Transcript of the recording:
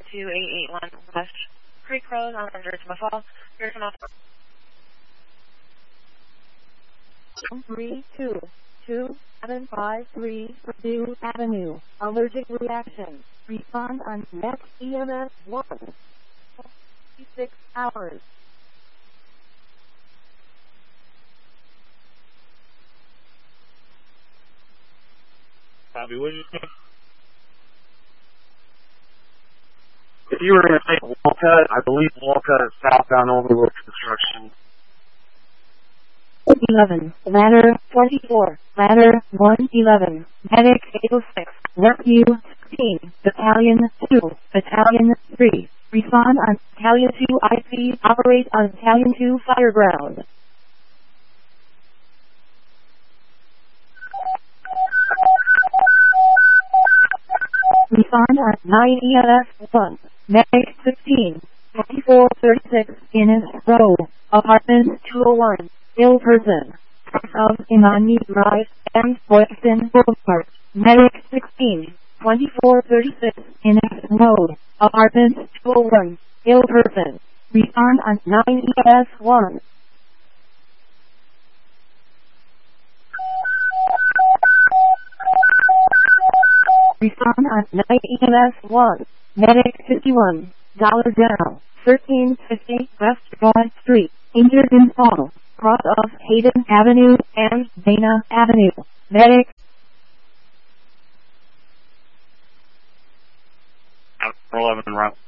2881 West Creek Road on under Fall. Here's an offer. 322-753 Purdue Avenue. Allergic reaction. Respond on next EMS 1. 6 hours. Bobby, what did you say? If you were going to take Walcott, I believe Walcott is southbound Overlook Construction. 11, ladder 24, ladder 111, medic 806, rescue 16, battalion 2, battalion 3, respond on battalion 2 IC, operate on battalion 2 fireground. Respond on 9 EMS 1, medic 16, 2436, Innis Road, apartment 201. Ill person. Of Imani Drive and Boylston Boulevard. Medic 16, 2436, Innis Road, apartment 201. Ill person. Respond on 9 EMS 1. Respond on 9 EMS 1. Medic 51, dollar down, 1350 West Broad Street. Injured in fall. Cross of Hayden Avenue and Dana Avenue. Medic 11 route.